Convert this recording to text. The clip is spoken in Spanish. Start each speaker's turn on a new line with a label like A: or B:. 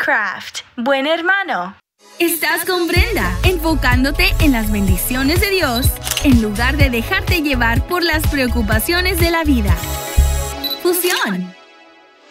A: Craft, buen hermano.
B: Estás con Brenda, enfocándote en las bendiciones de Dios en lugar de dejarte llevar por las preocupaciones de la vida. Fusión.